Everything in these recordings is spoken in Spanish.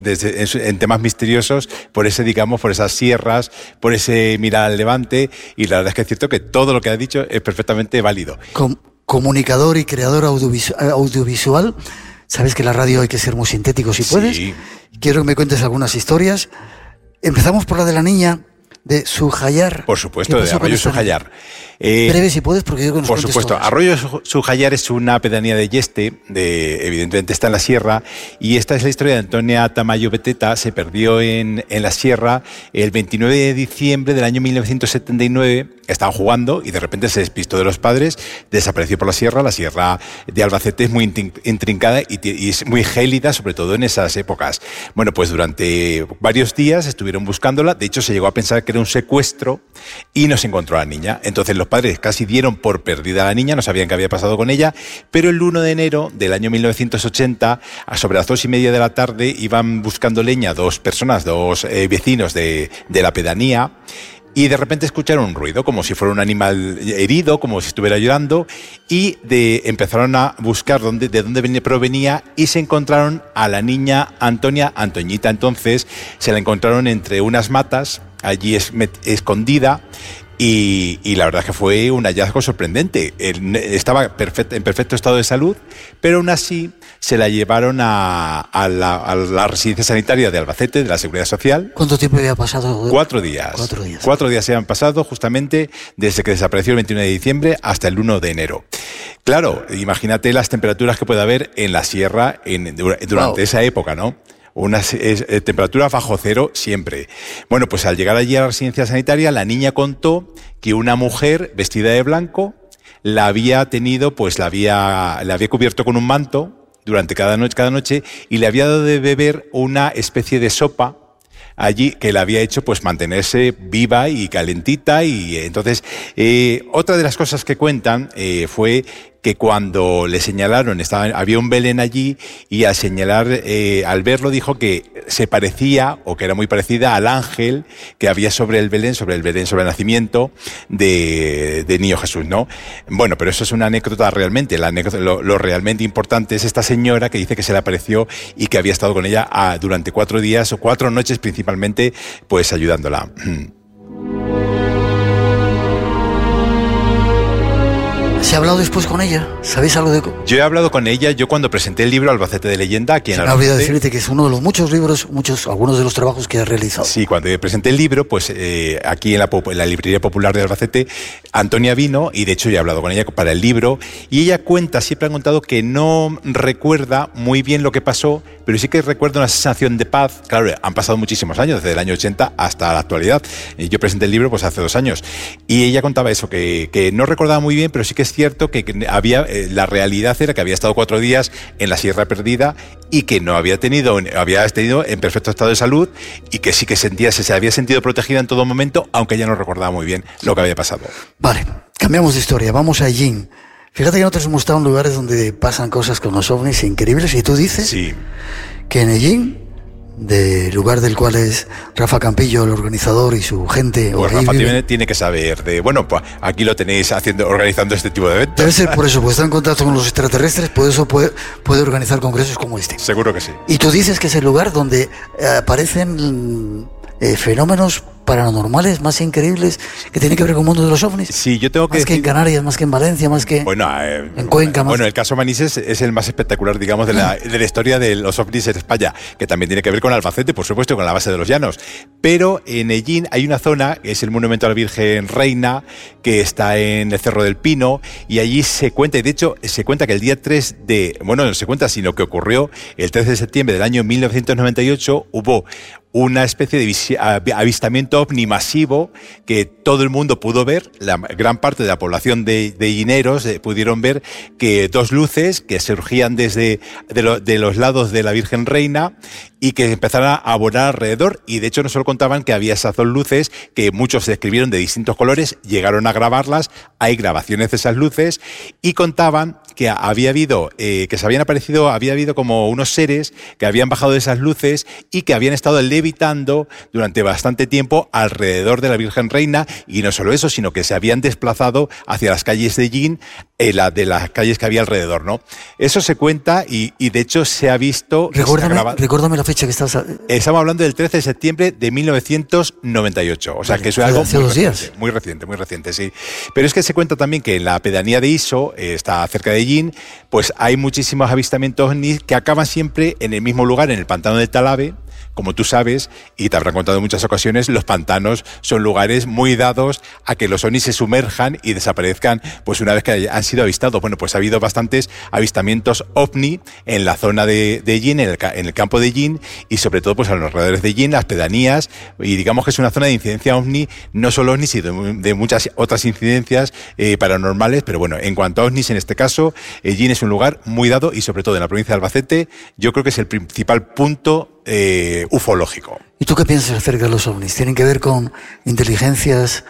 en temas misteriosos, por ese, digamos, por esas sierras, por ese mirar al levante, y la verdad es que es cierto que todo lo que ha dicho es perfectamente válido. Comunicador y creador audiovisual, sabes que en la radio hay que ser muy sintético si puedes. Sí. Quiero que me cuentes algunas historias. Empezamos por la de la niña de Zujayar. Por supuesto, de Arroyo Zujayar. Breve si puedes, porque yo que nos por supuesto, todas. Arroyo Zujayar es una pedanía de Yeste, evidentemente está en la sierra, y esta es la historia de Antonia Tamayo Beteta. Se perdió en la sierra el 29 de diciembre del año 1979, estaban jugando y de repente se despistó de los padres, desapareció por la sierra de Albacete es muy intrincada y es muy gélida, sobre todo en esas épocas. Bueno, pues durante varios días estuvieron buscándola, de hecho se llegó a pensar que era un secuestro y no se encontró a la niña. Entonces los padres casi dieron por perdida a la niña, no sabían qué había pasado con ella, pero el 1 de enero del año 1980, sobre las 2:30 de la tarde, iban buscando leña dos vecinos de la pedanía, y de repente escucharon un ruido, como si fuera un animal herido, como si estuviera llorando, y empezaron a buscar de dónde provenía, y se encontraron a la niña Antoñita. Entonces se la encontraron entre unas matas, allí escondida, y la verdad es que fue un hallazgo sorprendente. Estaba en perfecto estado de salud, pero aún así se la llevaron a la residencia sanitaria de Albacete, de la Seguridad Social. ¿Cuánto tiempo había pasado? 4 días. 4 días. 4 días se han pasado justamente desde que desapareció el 21 de diciembre hasta el 1 de enero. Claro, imagínate las temperaturas que puede haber en la sierra durante esa época, ¿no? Una temperatura bajo cero siempre. Bueno, pues al llegar allí a la residencia sanitaria, la niña contó que una mujer vestida de blanco la había cubierto con un manto durante cada noche, y le había dado de beber una especie de sopa allí que le había hecho pues mantenerse viva y calentita. Y entonces otra de las cosas que cuentan fue que cuando le señalaron, había un Belén allí, y al verlo dijo que se parecía, o que era muy parecida al ángel que había sobre el Belén, sobre el nacimiento de Niño Jesús, ¿no? Bueno, pero eso es una anécdota realmente. Lo realmente importante es esta señora que dice que se le apareció y que había estado con ella durante 4 días o 4 noches principalmente, pues ayudándola. ¿Se ha hablado después con ella? ¿Sabéis algo de...? Yo he hablado con ella, yo cuando presenté el libro Albacete de Leyenda, aquí en Albacete. Me ha olvidado decirte que es uno de los muchos libros, algunos de los trabajos que has realizado. Sí, cuando presenté el libro, pues aquí en la Librería Popular de Albacete, Antonia vino, y de hecho yo he hablado con ella para el libro, y ella siempre ha contado que no recuerda muy bien lo que pasó, pero sí que recuerda una sensación de paz. Claro, han pasado muchísimos años, desde el año 80 hasta la actualidad. Yo presenté el libro pues hace 2 años, y ella contaba eso, que no recordaba muy bien, pero sí que es cierto que la realidad era que había estado 4 días en la Sierra Perdida, y que había tenido en perfecto estado de salud, y que sí que se había sentido protegida en todo momento, aunque ella no recordaba muy bien lo que había pasado. Vale, cambiamos de historia, vamos a Ellín. Fíjate que nosotros hemos estado en lugares donde pasan cosas con los ovnis increíbles, y tú dices sí, que en Ellín, del lugar del cual es Rafa Campillo, el organizador, y su gente... Pues Rafa tiene que saber pues aquí lo tenéis organizando este tipo de eventos. Debe ser por eso, porque está en contacto con los extraterrestres, por eso puede organizar congresos como este. Seguro que sí. Y tú dices que es el lugar donde aparecen fenómenos paranormales más increíbles que tienen que ver con el mundo de los ovnis. Sí, yo tengo que decir... Más que en Canarias, más que en Valencia, más que en Cuenca. Bueno, el caso Manises es el más espectacular, digamos, de la historia de los ovnis en España, que también tiene que ver con Albacete, por supuesto, con la base de los Llanos. Pero en Ellín hay una zona, que es el Monumento a la Virgen Reina, que está en el Cerro del Pino, y allí se cuenta, y de hecho se cuenta que el día 3 no se cuenta, sino que ocurrió el 13 de septiembre del año 1998, hubo una especie de avistamiento ovni masivo que todo el mundo pudo ver. La gran parte de la población de Llineros pudieron ver que 2 luces que surgían de los lados de la Virgen Reina, y que empezaron a volar alrededor, y de hecho no solo contaban que había esas 2 luces, que muchos describieron de distintos colores, llegaron a grabarlas, hay grabaciones de esas luces, y contaban que había habido como unos seres que habían bajado de esas luces y que habían estado en levitando durante bastante tiempo alrededor de la Virgen Reina, y no solo eso, sino que se habían desplazado hacia las calles de Yin, de las calles que había alrededor, ¿no? Eso se cuenta y de hecho se ha visto... Recuérdame la fecha que estás... Estamos hablando del 13 de septiembre de 1998, o sea que eso es algo muy reciente, sí. Pero es que se cuenta también que en la pedanía de Iso, está cerca de Yin, pues hay muchísimos avistamientos ovnis que acaban siempre en el mismo lugar, en el pantano del Talavera. Como tú sabes, y te habrán contado en muchas ocasiones, los pantanos son lugares muy dados a que los ovnis se sumerjan y desaparezcan pues una vez que han sido avistados. Bueno, pues ha habido bastantes avistamientos ovni en la zona de Yin, en el campo de Yin, y sobre todo pues a los alrededores de Yin, las pedanías, y digamos que es una zona de incidencia ovni, no solo ovnis, sino de muchas otras incidencias paranormales, pero bueno, en cuanto a ovnis, en este caso, Yin es un lugar muy dado, y sobre todo en la provincia de Albacete, yo creo que es el principal punto ufológico. ¿Y tú qué piensas acerca de los ovnis? ¿Tienen que ver con inteligencias?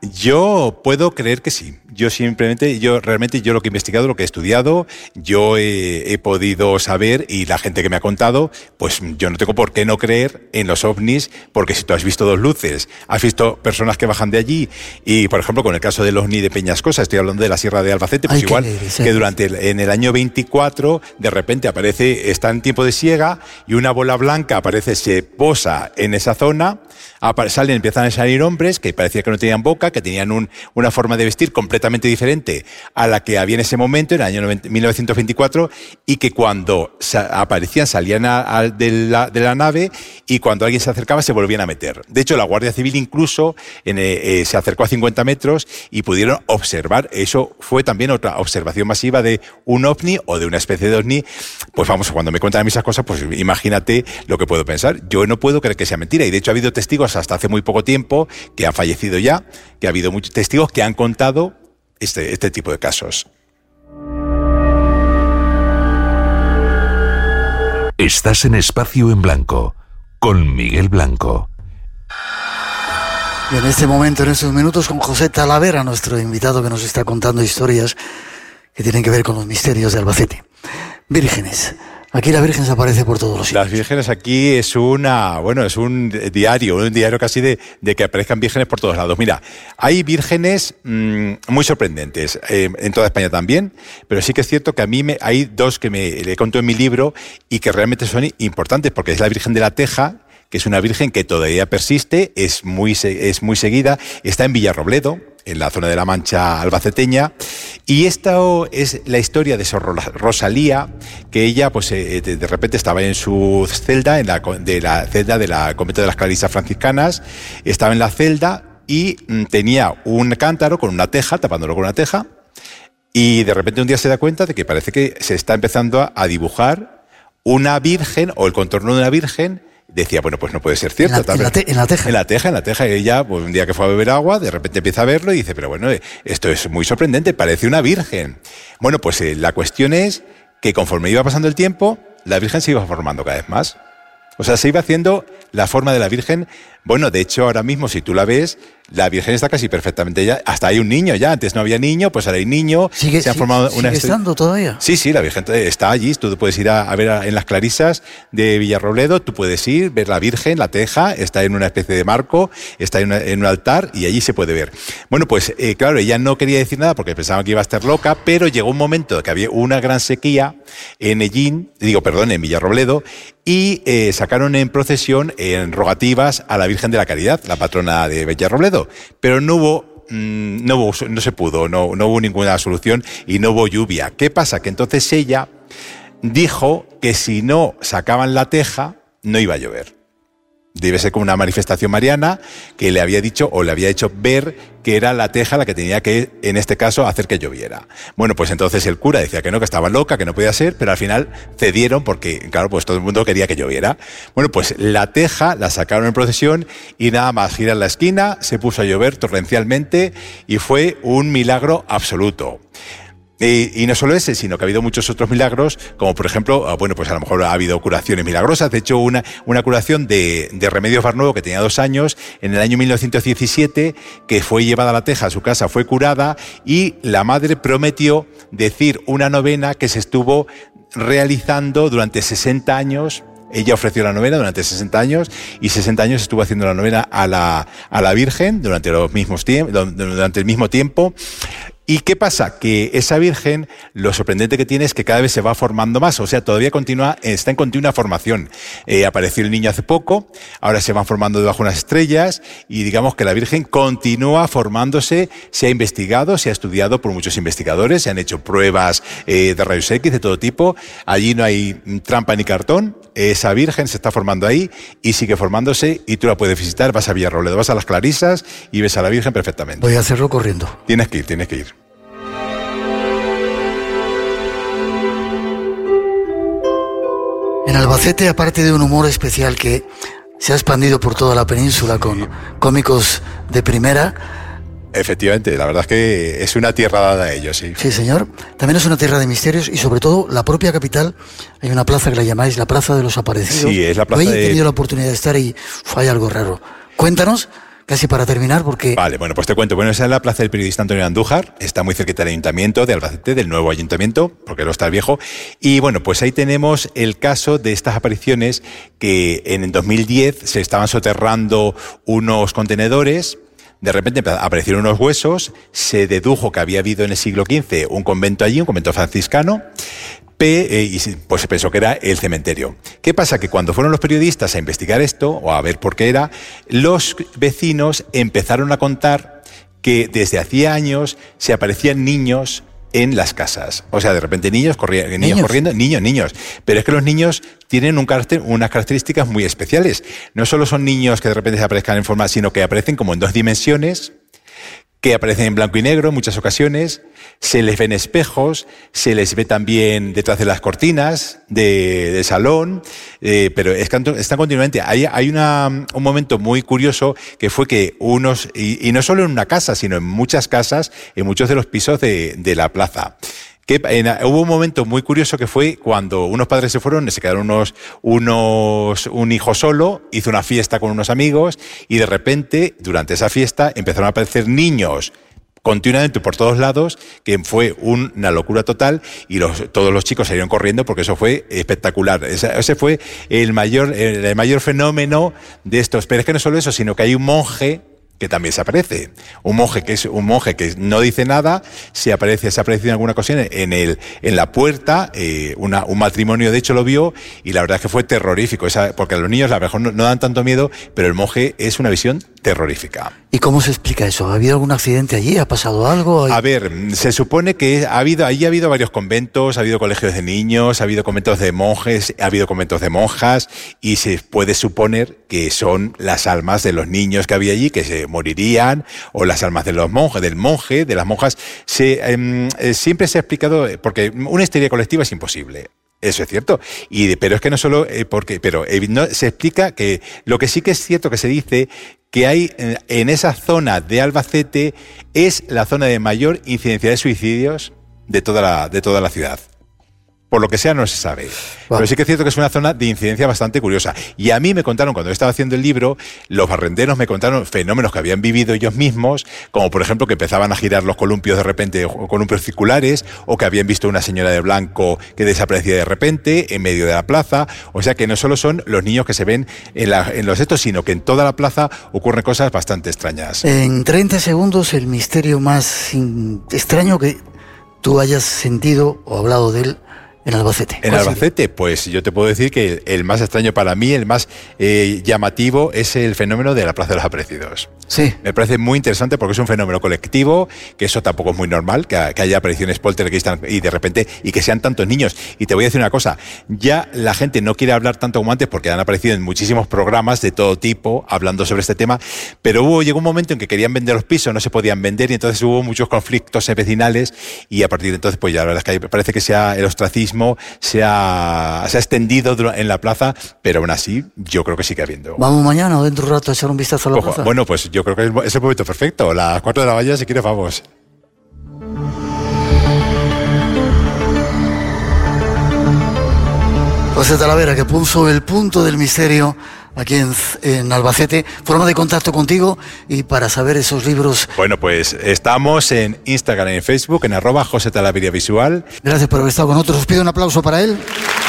Yo puedo creer que sí. Yo realmente lo que he investigado, lo que he estudiado, yo he podido saber, y la gente que me ha contado, pues yo no tengo por qué no creer en los ovnis, porque si tú has visto dos luces, has visto personas que bajan de allí, y por ejemplo con el caso del ovni de Peñascosa, estoy hablando de la Sierra de Albacete, pues igual que en el año 24 de repente está en tiempo de siega y una bola blanca aparece, se posa en esa zona, empiezan a salir hombres que parecía que no tenían boca, que tenían una forma de vestir completamente diferente a la que había en ese momento, en el año 1924, y que cuando aparecían salían de la nave, y cuando alguien se acercaba se volvían a meter. De hecho, la Guardia Civil incluso se acercó a 50 metros y pudieron observar. Eso fue también otra observación masiva de un ovni o de una especie de ovni. Pues vamos, cuando me cuentan esas cosas, pues imagínate lo que puedo pensar. Yo no puedo creer que sea mentira, y de hecho ha habido testigos hasta hace muy poco tiempo que han fallecido ya, que ha habido muchos testigos que han contado este tipo de casos. Estás en Espacio en Blanco con Miguel Blanco. Y en este momento, en estos minutos, con José Talavera, nuestro invitado que nos está contando historias que tienen que ver con los misterios de Albacete. Vírgenes. Aquí la Virgen se aparece por todos los sitios. Las vírgenes aquí es un diario casi de que aparezcan vírgenes por todos lados. Mira, hay vírgenes muy sorprendentes, en toda España también, pero sí que es cierto que a mí hay dos que le conto en mi libro y que realmente son importantes, porque es la Virgen de la Teja, que es una virgen que todavía persiste, es muy seguida, está en Villarrobledo, en la zona de la Mancha albaceteña, y esta es la historia de Rosalía, que ella pues de repente estaba en su celda, en la celda de la convento de las Clarisas franciscanas, estaba en la celda y tenía un cántaro con una teja, tapándolo con una teja, y de repente un día se da cuenta de que parece que se está empezando a dibujar una virgen, o el contorno de una virgen. Decía, bueno, pues no puede ser cierto. En la teja. En la teja. Y ella, pues, un día que fue a beber agua, de repente empieza a verlo y dice, pero bueno, esto es muy sorprendente, parece una virgen. Bueno, pues la cuestión es que conforme iba pasando el tiempo, la virgen se iba formando cada vez más. O sea, se iba haciendo la forma de la virgen. Bueno, de hecho, ahora mismo, si tú la ves, la Virgen está casi perfectamente ya. Hasta hay un niño ya. Antes no había niño, pues ahora hay niño. Se ha formado ¿sigue estando todavía? Sí, la Virgen está allí. Tú puedes ir a ver en las Clarisas de Villarrobledo. Tú puedes ir, ver la Virgen, la teja. Está en una especie de marco, está en un altar y allí se puede ver. Bueno, pues claro, ella no quería decir nada porque pensaba que iba a estar loca, pero llegó un momento que había una gran sequía en Villarrobledo, y sacaron en procesión, en rogativas, a la Virgen de la Caridad, la patrona de Villarrobledo, pero no se pudo, no hubo ninguna solución y no hubo lluvia. ¿Qué pasa? Que entonces ella dijo que si no sacaban la teja, no iba a llover. Debe ser como una manifestación mariana que le había dicho o le había hecho ver que era la teja la que tenía que, en este caso, hacer que lloviera. Bueno, pues entonces el cura decía que no, que estaba loca, que no podía ser, pero al final cedieron porque, claro, pues todo el mundo quería que lloviera. Bueno, pues la teja la sacaron en procesión y nada más girar la esquina se puso a llover torrencialmente y fue un milagro absoluto. Y no solo ese, sino que ha habido muchos otros milagros, como por ejemplo, bueno, pues a lo mejor ha habido curaciones milagrosas. De hecho, una curación de Remedios Barnuevo, que tenía 2 años, en el año 1917, que fue llevada a la teja a su casa, fue curada, y la madre prometió decir una novena que se estuvo realizando durante 60 años ella ofreció la novena durante 60 años y 60 años estuvo haciendo la novena a la Virgen durante el mismo tiempo. ¿Y qué pasa? Que esa Virgen, lo sorprendente que tiene es que cada vez se va formando más, o sea, todavía está en continua formación. Apareció el niño hace poco, ahora se van formando debajo unas estrellas y digamos que la Virgen continúa formándose, se ha investigado, se ha estudiado por muchos investigadores, se han hecho pruebas de rayos X de todo tipo, allí no hay trampa ni cartón, esa Virgen se está formando ahí y sigue formándose y tú la puedes visitar, vas a Villarrobledo, vas a las Clarisas y ves a la Virgen perfectamente. Voy a hacerlo corriendo. Tienes que ir. En Albacete, aparte de un humor especial que se ha expandido por toda la península con cómicos de primera. Efectivamente, la verdad es que es una tierra dada a ellos, sí. Sí, señor. También es una tierra de misterios y sobre todo la propia capital. Hay una plaza que la llamáis la Plaza de los Aparecidos. Sí, es la plaza Hoy he tenido la oportunidad de estar y hay algo raro. Cuéntanos. Casi para terminar, porque... Vale, bueno, pues te cuento. Bueno, esa es la plaza del periodista Antonio Andújar, está muy cerquita del ayuntamiento de Albacete, del nuevo ayuntamiento, porque no está el viejo. Y bueno, pues ahí tenemos el caso de estas apariciones que en el 2010 se estaban soterrando unos contenedores. De repente aparecieron unos huesos, se dedujo que había habido en el siglo XV un convento allí, un convento franciscano, y pues se pensó que era el cementerio. ¿Qué pasa? Que cuando fueron los periodistas a investigar esto, o a ver por qué era, los vecinos empezaron a contar que desde hacía años se aparecían niños en las casas. O sea, de repente niños corriendo. Pero es que los niños tienen unas características muy especiales. No solo son niños que de repente se aparezcan en forma, sino que aparecen como en 2 dimensiones, que aparecen en blanco y negro en muchas ocasiones, se les ven espejos, se les ve también detrás de las cortinas del salón, pero están continuamente. Hay un momento muy curioso que fue que y no solo en una casa, sino en muchas casas, en muchos de los pisos de la plaza. Hubo un momento muy curioso que fue cuando unos padres se fueron, se quedaron un hijo solo, hizo una fiesta con unos amigos y de repente, durante esa fiesta, empezaron a aparecer niños continuamente por todos lados, que fue una locura total y todos los chicos salieron corriendo porque eso fue espectacular. Ese fue el mayor fenómeno de estos. Pero es que no solo eso, sino que hay un monje que también se aparece. Un monje que no dice nada, se ha aparecido en alguna ocasión en la puerta, un matrimonio de hecho lo vio y la verdad es que fue terrorífico, porque a los niños a lo mejor no dan tanto miedo, pero el monje es una visión terrorífica. ¿Y cómo se explica eso? ¿Ha habido algún accidente allí? ¿Ha pasado algo? A ver, se supone que ha habido varios conventos, ha habido colegios de niños, ha habido conventos de monjes, ha habido conventos de monjas y se puede suponer que son las almas de los niños que había allí que se morirían o las almas de los monjes, del monje, de las monjas. Siempre se ha explicado, porque una histeria colectiva es imposible. Eso es cierto, pero es que no solo se explica que lo que sí que es cierto que se dice que hay en esa zona de Albacete es la zona de mayor incidencia de suicidios de toda la ciudad. Por lo que sea, no se sabe. Wow. Pero sí que es cierto que es una zona de incidencia bastante curiosa. Y a mí me contaron, cuando yo estaba haciendo el libro, los barrenderos me contaron fenómenos que habían vivido ellos mismos, como por ejemplo que empezaban a girar los columpios de repente, columpios circulares, o que habían visto una señora de blanco que desaparecía de repente en medio de la plaza. O sea que no solo son los niños que se ven en los estos, sino que en toda la plaza ocurren cosas bastante extrañas. En 30 segundos, el misterio más extraño que tú hayas sentido o hablado de él en Albacete. En Albacete, pues yo te puedo decir que el más extraño para mí, el más llamativo, es el fenómeno de la Plaza de los Aparecidos. Sí. Me parece muy interesante porque es un fenómeno colectivo, que eso tampoco es muy normal, que haya apariciones poltergeist y de repente, y que sean tantos niños. Y te voy a decir una cosa, ya la gente no quiere hablar tanto como antes porque han aparecido en muchísimos programas de todo tipo hablando sobre este tema, pero llegó un momento en que querían vender los pisos, no se podían vender y entonces hubo muchos conflictos vecinales y a partir de entonces, pues ya la verdad es que parece que el ostracismo se ha extendido en la plaza, pero aún así yo creo que sigue habiendo. ¿Vamos mañana o dentro de un rato a echar un vistazo a la plaza? Bueno, pues yo creo que es el momento perfecto. Las 4 de la mañana, si quieres, vamos. José Talavera, que puso el punto del misterio aquí en Albacete. Forma de contacto contigo y para saber esos libros. Bueno, pues estamos en Instagram y en Facebook, en @José Talavera Visual. Gracias por haber estado con nosotros. Os pido un aplauso para él.